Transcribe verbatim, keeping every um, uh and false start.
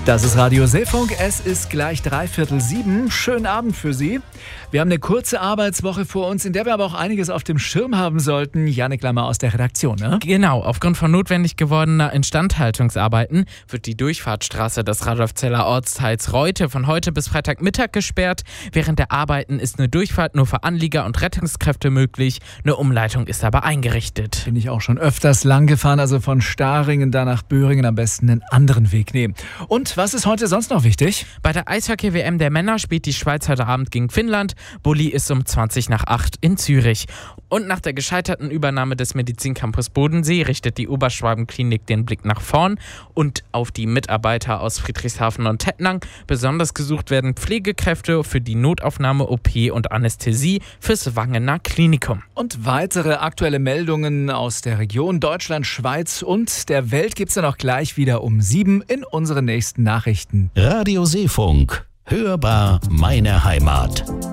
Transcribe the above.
Das ist Radio Seefunk. Es ist gleich dreiviertel sieben. Schönen Abend für Sie. Wir haben eine kurze Arbeitswoche vor uns, in der wir aber auch einiges auf dem Schirm haben sollten. Jannik Lammer aus der Redaktion, ne? Genau, aufgrund von notwendig gewordener Instandhaltungsarbeiten wird die Durchfahrtsstraße des Radolfzeller Ortsteils Reute von heute bis Freitagmittag gesperrt. Während der Arbeiten ist eine Durchfahrt nur für Anlieger und Rettungskräfte möglich. Eine Umleitung ist aber eingerichtet. Bin ich auch schon öfters lang gefahren, also von Staringen da nach Böhringen am besten einen anderen Weg nehmen. Und was ist heute sonst noch wichtig? Bei der Eishockey-W M der Männer spielt die Schweiz heute Abend gegen Finnland. Bulli ist um zwanzig nach acht in Zürich. Und nach der gescheiterten Übernahme des Medizincampus Bodensee richtet die Oberschwaben-Klinik den Blick nach vorn und auf die Mitarbeiter aus Friedrichshafen und Tettnang. Besonders gesucht werden Pflegekräfte für die Notaufnahme, O P und Anästhesie fürs Wangener Klinikum. Und weitere aktuelle Meldungen aus der Region Deutschland, Schweiz und der Welt gibt's dann auch gleich wieder um sieben in unseren nächsten Nachrichten. Radio Seefunk. Hörbar meine Heimat.